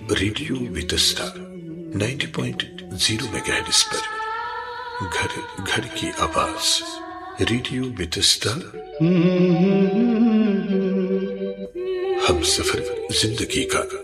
Radio Vitasta 90.0 megahertz पर घर घर की आवाज। रेडियो वितस्ता हम सफर जिंदगी का।